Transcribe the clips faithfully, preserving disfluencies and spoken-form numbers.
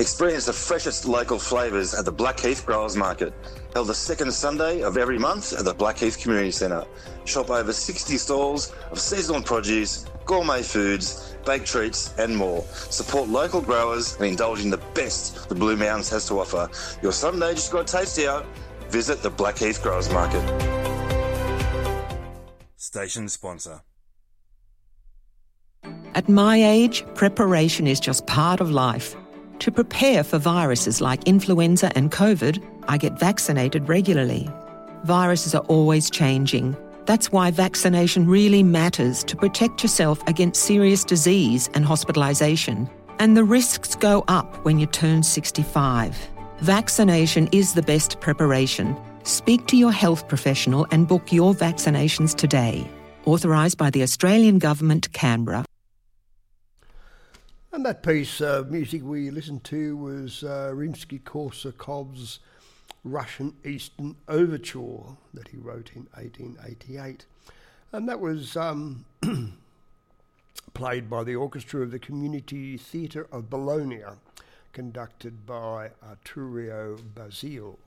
Experience the freshest local flavours at the Blackheath Growers Market, held the second Sunday of every month at the Blackheath Community Centre. Shop over sixty stalls of seasonal produce, gourmet foods, baked treats and more. Support local growers and indulge in the best the Blue Mountains has to offer. Your Sunday just got tastier. Visit the Blackheath Growers Market. Station sponsor. At my age, preparation is just part of life. To prepare for viruses like influenza and COVID, I get vaccinated regularly. Viruses are always changing. That's why vaccination really matters to protect yourself against serious disease and hospitalisation. And the risks go up when you turn sixty-five. Vaccination is the best preparation. Speak to your health professional and book your vaccinations today. Authorised by the Australian Government, Canberra. And that piece of music we listened to was uh, Rimsky-Korsakov's Russian Eastern Overture that he wrote in eighteen eighty-eight. And that was um, played by the orchestra of the Community Theatre of Bologna, conducted by Arturo Basile.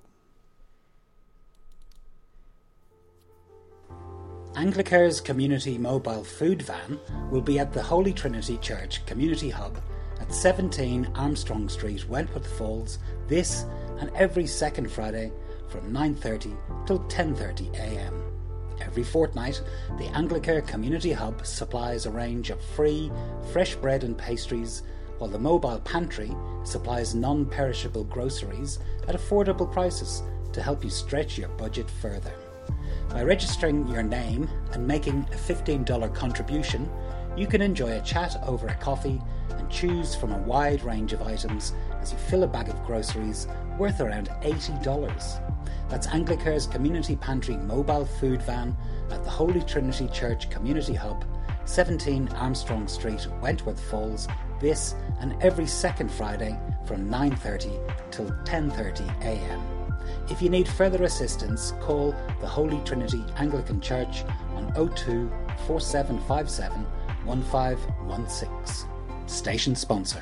Anglicare's community mobile food van will be at the Holy Trinity Church Community Hub at seventeen Armstrong Street, Wentworth Falls, this and every second Friday from nine thirty till ten thirty a m. Every fortnight, the Anglicare Community Hub supplies a range of free, fresh bread and pastries, while the mobile pantry supplies non-perishable groceries at affordable prices to help you stretch your budget further. By registering your name and making a fifteen dollars contribution, you can enjoy a chat over a coffee and choose from a wide range of items as you fill a bag of groceries worth around eighty dollars. That's Anglicare's Community Pantry mobile food van at the Holy Trinity Church Community Hub, seventeen Armstrong Street, Wentworth Falls, this and every second Friday from nine thirty till ten thirty a m. If you need further assistance, call the Holy Trinity Anglican Church on oh two, four seven five seven, one five one six. Station sponsor.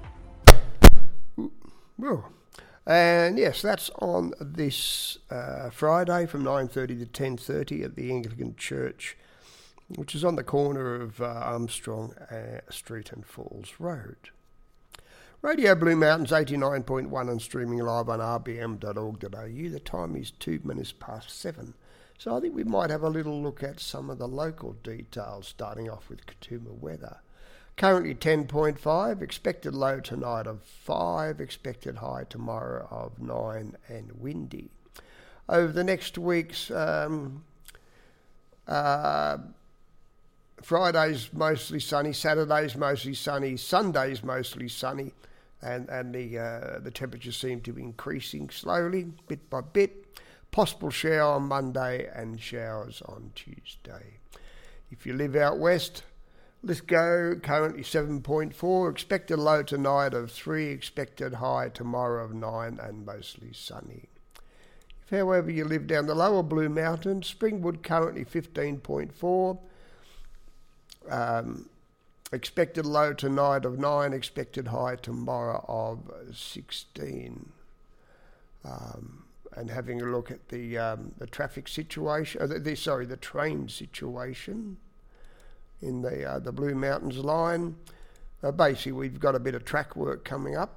Well, and yes, that's on this uh, Friday from nine thirty to ten thirty at the Anglican Church, which is on the corner of uh, Armstrong uh, Street and Falls Road. Radio Blue Mountains eighty-nine point one and streaming live on r b m dot org dot a u. The time is two minutes past seven. So I think we might have a little look at some of the local details, starting off with Katoomba weather. Currently ten point five, expected low tonight of five, expected high tomorrow of nine and windy. Over the next week's um, uh, Friday's mostly sunny, Saturday's mostly sunny, Sunday's mostly sunny, and, and the uh, the temperatures seem to be increasing slowly, bit by bit. Possible shower on Monday and showers on Tuesday. If you live out west, Lithgow currently seven point four, expected low tonight of three, expected high tomorrow of nine and mostly sunny. If however you live down the lower Blue Mountains, Springwood currently fifteen point four, Um, expected low tonight of nine, expected high tomorrow of sixteen. Um, and having a look at the um, the traffic situation, uh, the, the, sorry, the train situation in the uh, the Blue Mountains line. Uh, basically, we've got a bit of track work coming up.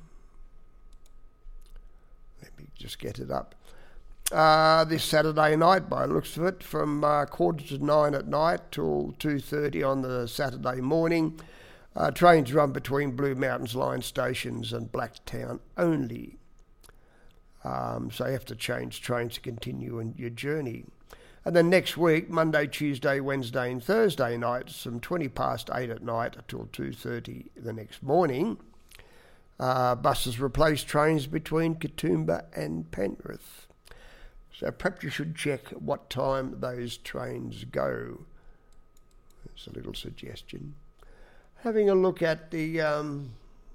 Let me just get it up. Uh, this Saturday night, by the looks of it, from uh, quarter to nine at night till two thirty on the Saturday morning. Uh, trains run between Blue Mountains line stations and Blacktown only. Um, so you have to change trains to continue in your journey. And then next week, Monday, Tuesday, Wednesday and Thursday nights, from twenty past eight at night until two thirty the next morning, uh, buses replace trains between Katoomba and Penrith. So perhaps you should check what time those trains go. That's a little suggestion. Having a look at the um,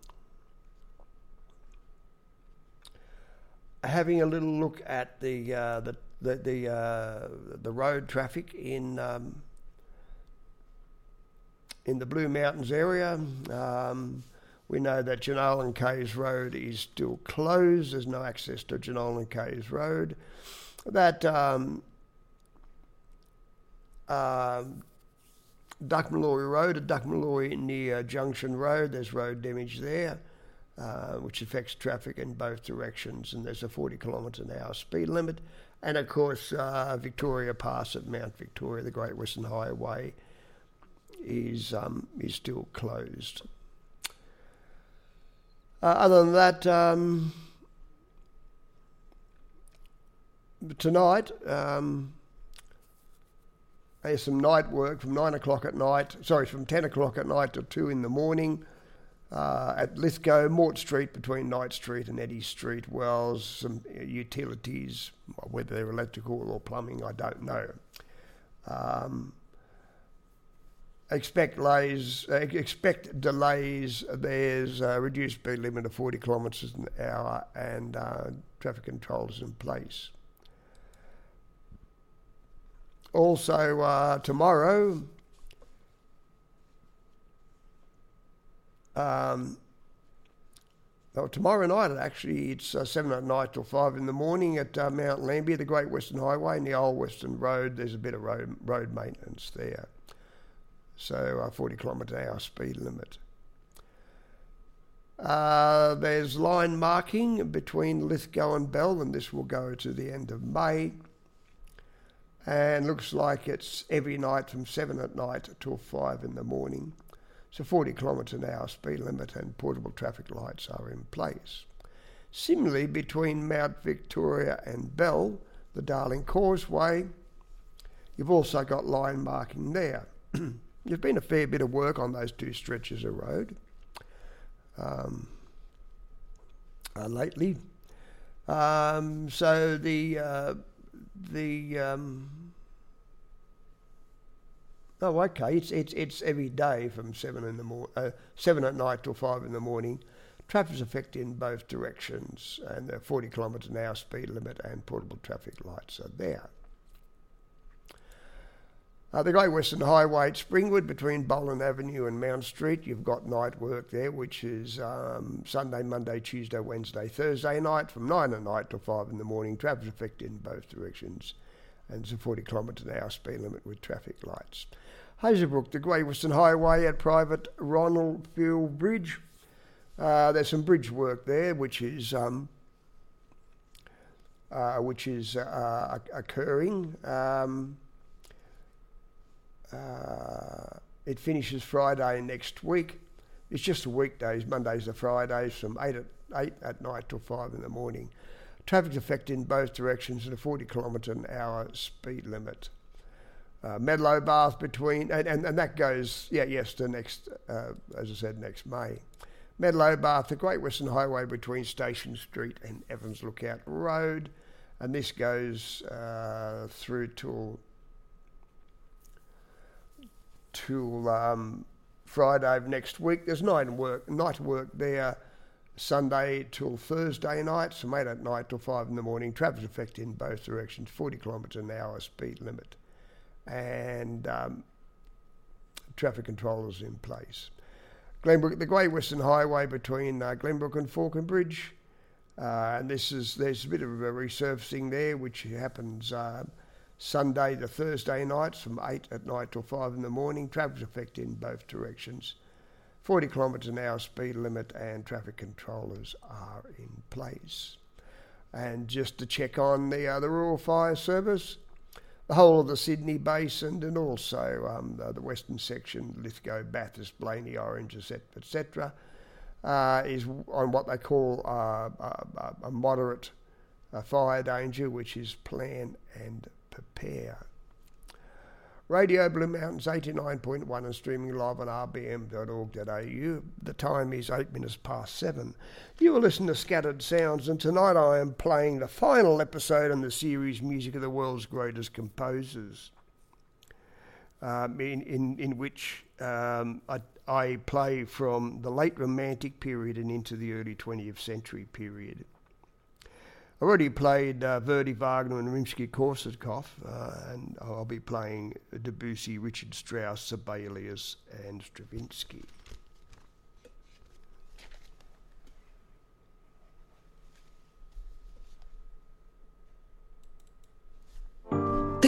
having a little look at the uh, the the the, uh, the road traffic in um, in the Blue Mountains area. Um, We know that Jenolan Caves Road is still closed. There's no access to Jenolan Caves Road. That um, uh, Duckmalloy Road, at Duckmalloy near Junction Road, there's road damage there, uh, which affects traffic in both directions, and there's a forty kilometre an hour speed limit. And of course, uh, Victoria Pass at Mount Victoria, the Great Western Highway, is um, is still closed. Uh, other than that, um, tonight um, there's some night work from nine o'clock at night. Sorry, from ten o'clock at night till two in the morning uh, at Lithgow, Mort Street between Knight Street and Eddy Street. Wells, some utilities, whether they're electrical or plumbing, I don't know. Um, Expect delays. Uh, expect delays. There's a reduced speed limit of forty kilometres an hour, and uh, traffic controls in place. Also, uh, tomorrow, um, oh, tomorrow night actually, it's uh, seven at night till five in the morning at uh, Mount Lambie, the Great Western Highway, and the Old Western Road. There's a bit of road road maintenance there. So uh, forty kilometre an hour speed limit. Uh, there's line marking between Lithgow and Bell, and this will go to the end of May. And looks like it's every night from seven at night till five in the morning. So forty kilometre an hour speed limit and portable traffic lights are in place. Similarly, between Mount Victoria and Bell, the Darling Causeway, you've also got line marking there. There's been a fair bit of work on those two stretches of road um, uh, lately. Um, so the uh, the um, oh okay, it's it's it's every day from seven in the mor- uh, seven at night till five in the morning. Traffic's affected in both directions, and the forty kilometre an hour speed limit and portable traffic lights are there. Uh, the Great Western Highway at Springwood between Boland Avenue and Mount Street, you've got night work there, which is um, Sunday, Monday, Tuesday, Wednesday, Thursday night from nine at night till five in the morning. Traffic affected in both directions, and it's a forty kilometre an hour speed limit with traffic lights. Hazelbrook, the Great Western Highway at Private Ronald Field Bridge. Uh, there's some bridge work there, which is um, uh, which is uh, occurring. Um, Uh, it finishes Friday next week. It's just the weekdays, Mondays to Fridays, from eight at eight at night till five in the morning. Traffic's affected in both directions at a forty kilometre an hour speed limit. Uh, Medlow Bath between, and, and, and that goes, yeah, yes, to next, uh, as I said, next May. Medlow Bath, the Great Western Highway between Station Street and Evans Lookout Road, and this goes uh, through till till um, Friday of next week. There's night work, night work there, Sunday till Thursday night, from eight at night till five in the morning. Traffic affected in both directions, forty kilometres an hour speed limit, and um, traffic controllers in place. Glenbrook, the Great Western Highway between uh, Glenbrook and Falconbridge, uh, and this is there's a bit of a resurfacing there, which happens Uh, Sunday to Thursday nights from eight at night till five in the morning. Traffic affected in both directions. forty kilometres an hour speed limit and traffic controllers are in place. And just to check on the, uh, the Rural Fire Service, the whole of the Sydney Basin and also um, the, the western section, Lithgow, Bathurst, Blaney, Orange, et cetera, et cetera, uh, is on what they call uh, a, a moderate uh, fire danger, which is plan and prepare. Radio Blue Mountains eighty-nine point one and streaming live on r b m dot org dot a u. The time is eight minutes past seven. You will listen to Scattered Sounds, and tonight I am playing the final episode in the series Music of the World's Greatest Composers, um, in, in, in which um, I, I play from the late Romantic period and into the early twentieth century period. I've already played uh, Verdi, Wagner and Rimsky-Korsakov, uh, and I'll be playing Debussy, Richard Strauss, Sibelius and Stravinsky.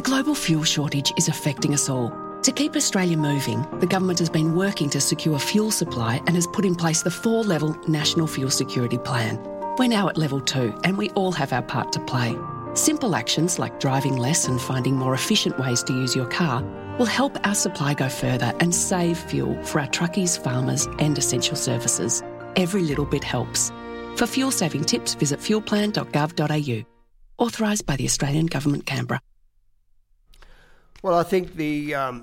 global fuel shortage is affecting us all. To keep Australia moving, the government has been working to secure fuel supply and has put in place the four-level National Fuel Security Plan. We're now at level two and we all have our part to play. Simple actions like driving less and finding more efficient ways to use your car will help our supply go further and save fuel for our truckies, farmers and essential services. Every little bit helps. For fuel saving tips, visit fuel plan dot gov dot a u. Authorised by the Australian Government, Canberra. Well, I think the um,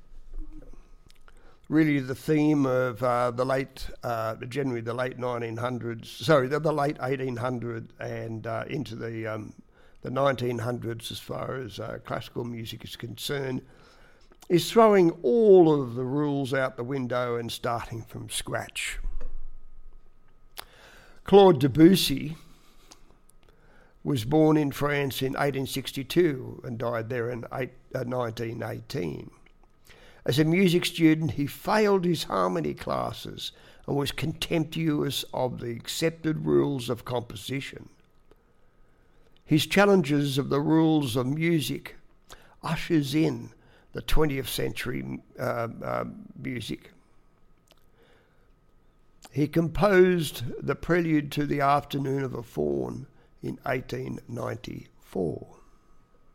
really the theme of uh, the late, uh, generally the late nineteen hundreds, sorry, the, the late eighteen hundreds and uh, into the um, the nineteen hundreds as far as uh, classical music is concerned, is throwing all of the rules out the window and starting from scratch. Claude Debussy was born in France in eighteen sixty-two and died there in eight, uh, nineteen eighteen. As a music student, he failed his harmony classes and was contemptuous of the accepted rules of composition. His challenges of the rules of music ushers in the twentieth century uh, uh, music. He composed the prelude to the Afternoon of a Faun in eighteen ninety-four.